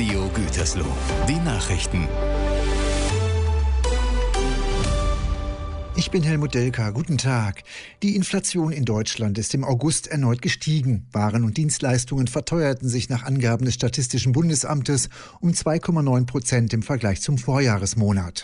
Radio Gütersloh. Die Nachrichten. Ich bin Helmut Delka. Guten Tag. Die Inflation in Deutschland ist im August erneut gestiegen. Waren und Dienstleistungen verteuerten sich nach Angaben des Statistischen Bundesamtes um 2,9% im Vergleich zum Vorjahresmonat.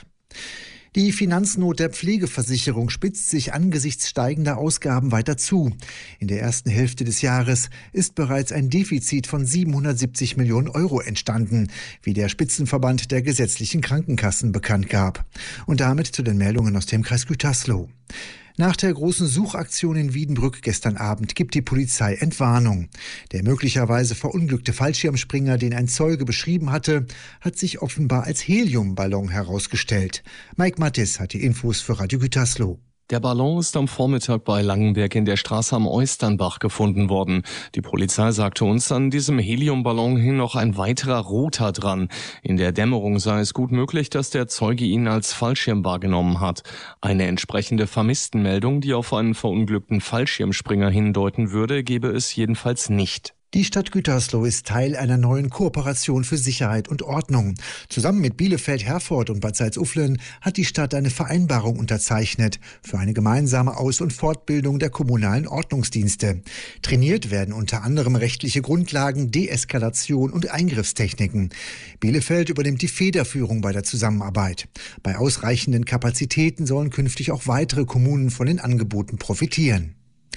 Die Finanznot der Pflegeversicherung spitzt sich angesichts steigender Ausgaben weiter zu. In der ersten Hälfte des Jahres ist bereits ein Defizit von 770 Millionen Euro entstanden, wie der Spitzenverband der gesetzlichen Krankenkassen bekannt gab. Und damit zu den Meldungen aus dem Kreis Gütersloh. Nach der großen Suchaktion in Wiedenbrück gestern Abend gibt die Polizei Entwarnung. Der möglicherweise verunglückte Fallschirmspringer, den ein Zeuge beschrieben hatte, hat sich offenbar als Heliumballon herausgestellt. Mike Mattis hat die Infos für Radio Gütersloh. Der Ballon ist am Vormittag bei Langenberg in der Straße am Eusternbach gefunden worden. Die Polizei sagte uns, an diesem Heliumballon hing noch ein weiterer roter dran. In der Dämmerung sei es gut möglich, dass der Zeuge ihn als Fallschirm wahrgenommen hat. Eine entsprechende Vermisstenmeldung, die auf einen verunglückten Fallschirmspringer hindeuten würde, gebe es jedenfalls nicht. Die Stadt Gütersloh ist Teil einer neuen Kooperation für Sicherheit und Ordnung. Zusammen mit Bielefeld, Herford und Bad Salzuflen hat die Stadt eine Vereinbarung unterzeichnet für eine gemeinsame Aus- und Fortbildung der kommunalen Ordnungsdienste. Trainiert werden unter anderem rechtliche Grundlagen, Deeskalation und Eingriffstechniken. Bielefeld übernimmt die Federführung bei der Zusammenarbeit. Bei ausreichenden Kapazitäten sollen künftig auch weitere Kommunen von den Angeboten profitieren.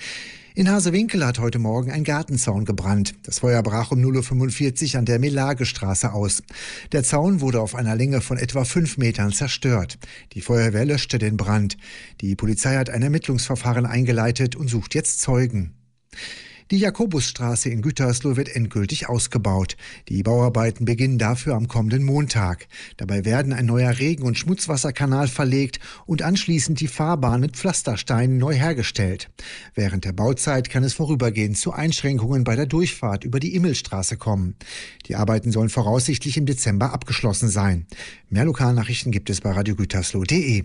In Hasewinkel hat heute Morgen ein Gartenzaun gebrannt. Das Feuer brach um 0:45 Uhr an der Melagestraße aus. Der Zaun wurde auf einer Länge von etwa 5 Metern zerstört. Die Feuerwehr löschte den Brand. Die Polizei hat ein Ermittlungsverfahren eingeleitet und sucht jetzt Zeugen. Die Jakobusstraße in Gütersloh wird endgültig ausgebaut. Die Bauarbeiten beginnen dafür am kommenden Montag. Dabei werden ein neuer Regen- und Schmutzwasserkanal verlegt und anschließend die Fahrbahn mit Pflastersteinen neu hergestellt. Während der Bauzeit kann es vorübergehend zu Einschränkungen bei der Durchfahrt über die Immelstraße kommen. Die Arbeiten sollen voraussichtlich im Dezember abgeschlossen sein. Mehr Lokalnachrichten gibt es bei radiogütersloh.de.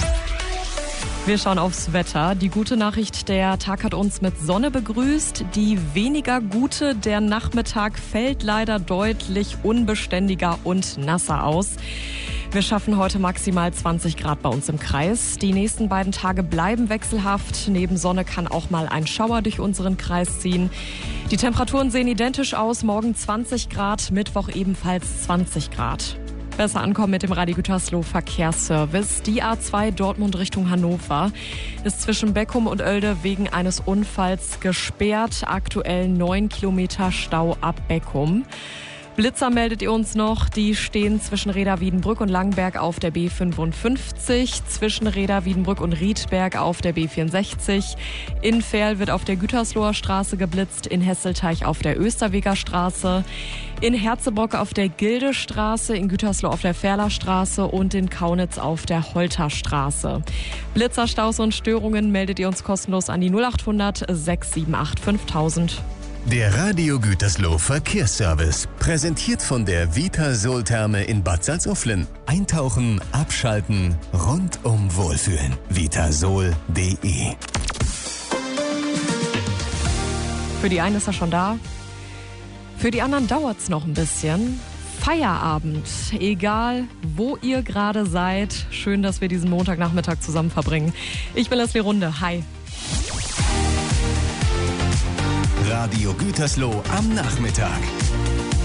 Wir schauen aufs Wetter. Die gute Nachricht, der Tag hat uns mit Sonne begrüßt. Die weniger gute, der Nachmittag fällt leider deutlich unbeständiger und nasser aus. Wir schaffen heute maximal 20 Grad bei uns im Kreis. Die nächsten beiden Tage bleiben wechselhaft. Neben Sonne kann auch mal ein Schauer durch unseren Kreis ziehen. Die Temperaturen sehen identisch aus. Morgen 20 Grad, Mittwoch ebenfalls 20 Grad. Besser ankommen mit dem Radio Gütersloh Verkehrsservice. Die A2 Dortmund Richtung Hannover ist zwischen Beckum und Oelde wegen eines Unfalls gesperrt. Aktuell 9 Kilometer Stau ab Beckum. Blitzer meldet ihr uns noch, die stehen zwischen Reda-Wiedenbrück und Langenberg auf der B55, zwischen Reda-Wiedenbrück und Riedberg auf der B64. In Verl wird auf der Gütersloher Straße geblitzt, in Hesselteich auf der Österweger Straße, in Herzebrock auf der Gildestraße, in Gütersloh auf der Verler Straße und in Kaunitz auf der Holter Straße. Blitzerstaus und Störungen meldet ihr uns kostenlos an die 0800 678 5000. Der Radio Gütersloh Verkehrsservice. Präsentiert von der Vitasol-Therme in Bad Salzuflen. Eintauchen, abschalten, rundum wohlfühlen. Vitasol.de. Für die einen ist er schon da. Für die anderen dauert's noch ein bisschen. Feierabend. Egal, wo ihr gerade seid. Schön, dass wir diesen Montagnachmittag zusammen verbringen. Ich bin Leslie Runde. Hi. Radio Gütersloh am Nachmittag.